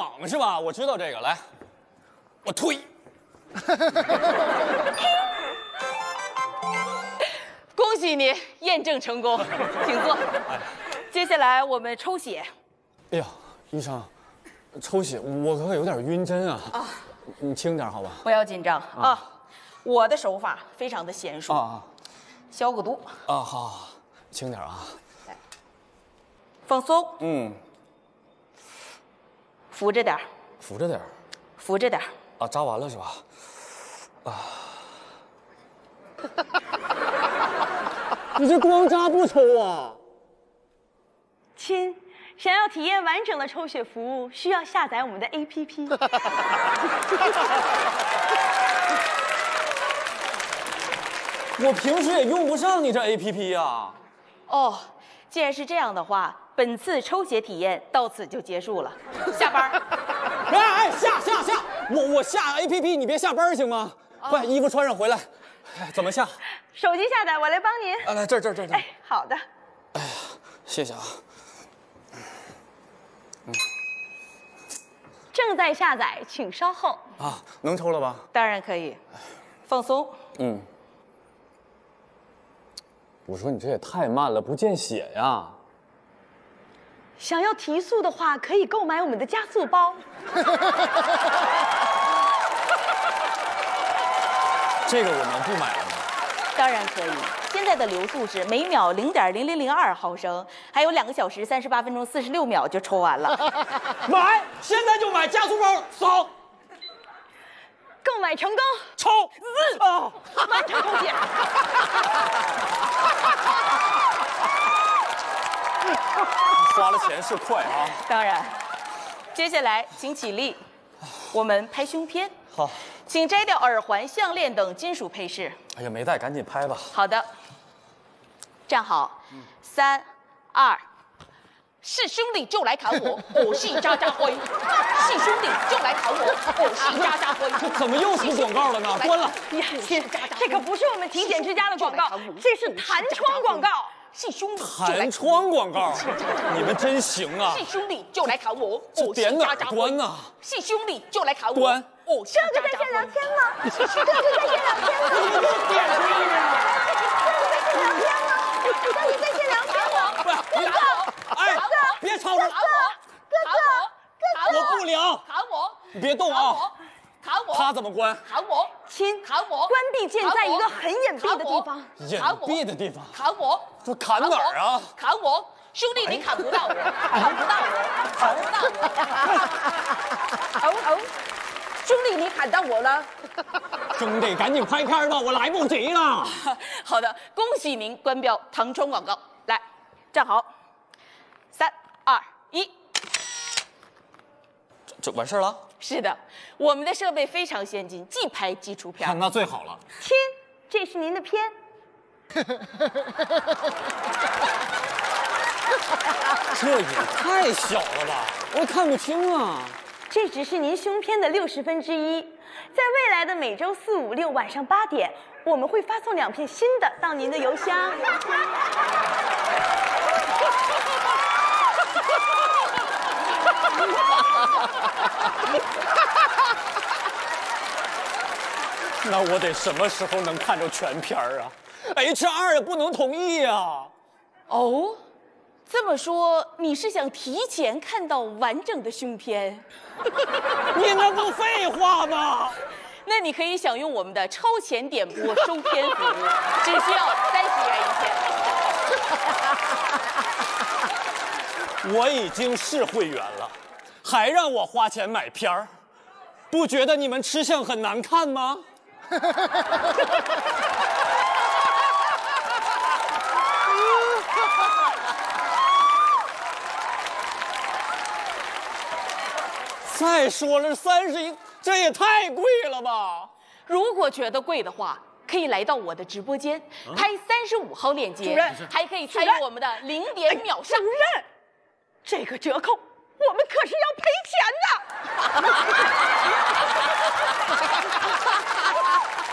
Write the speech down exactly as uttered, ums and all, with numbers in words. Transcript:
网是吧？我知道这个，来，我推。 恭喜你验证成功，请坐。接下来我们抽血。 哎呀，医生，抽血我可有点晕针啊！啊，你轻点好吧？ 不要紧张啊，啊我的手法非常的娴熟啊， 消个毒啊，好，轻点啊。 来，放松， 嗯， 扶着点儿， 扶着点儿， 扶着点儿啊，扎完了是吧？啊。你这光扎不抽啊？ 亲，想要体验完整的抽血服务，需要下载我们的 A P P。 我平时也用不上你这 A P P 呀。 哦，既然是这样的话，本次抽血体验到此就结束了，下班。 哎哎，下下下！我我下 A P P， 你别下班行吗？哦、快，衣服穿上回来。哎，怎么下？ 手机下载，我来帮您。 啊，来这儿这儿这儿。 哎，好的。 哎呀，谢谢啊。嗯。 正在下载，请稍后。 啊，能抽了吧？ 当然可以。放松。 嗯。我说你这也太慢了，不见血呀。 想要提速的话，可以购买我们的加速包。 这个我能不买了吗？ 当然可以。现在的流速是每秒零点零零零二毫升，还有两个小时三十八分钟四十六秒就抽完了。 买，现在就买加速包，扫。 购买成功， 抽。 嗯啊，完成抽血。 花了钱是快啊。 当然。接下来请起立，我们拍胸片。 好。 请摘掉耳环、项链等金属配饰。 哎呀，没带，赶紧拍吧。 好的，站好，三、二，是兄弟就来砍我，我是渣渣辉；是兄弟就来砍我，我是渣渣辉。 这怎么又出广告了呢？关了。 亲，这可不是我们体检之家的广告，这是弹窗广告。 是兄弟弹窗广告，你们真行啊！ 是兄弟就来砍我，我点哪关呢？ 是兄弟就来砍我， 关。 我这个在线聊天吗？这个在线聊天吗？ 你又点上了。 这个在线聊天吗？ 这个在线聊天吗？ 哥哥，哎，别吵了！ 砍我！ 哥哥， 我不聊。 砍我！ 你别动啊！ 砍我！ 他怎么关？ 砍我！ 亲， 砍我！ 关闭键在一个很隐蔽的地方。 隐蔽的地方。 砍我！ 这砍哪儿啊？ 砍我！兄弟，你砍不到我，砍不到我，砍不到我。哦哦，兄弟，你砍到我了。 兄弟，赶紧拍片吧，我来不及了。 好的，恭喜您关标弹窗广告。来，站好，三二一。 这这完事儿了？ 是的，我们的设备非常先进，即拍即出片。 那最好了。 亲，这是您的片。 这也太小了吧，我看不清啊。 这只是您胸片的六十分之一，在未来的每周四、五、六晚上八点，我们会发送两片新的到您的邮箱。 那我得什么时候能看着全片啊 ？H R 也不能同意啊。 哦，这么说你是想提前看到完整的胸片？ 你那不废话吗？ 那你可以享用我们的超前点播收片服务，只需要三十元一片。 我已经是会员了，还让我花钱买片儿，不觉得你们吃相很难看吗？再说了，三十一，这也太贵了吧！ 如果觉得贵的话，可以来到我的直播间， 啊、 拍三十五号链接， 主任还可以参与我们的零点秒杀。 主任，这个折扣我们可是要赔钱的。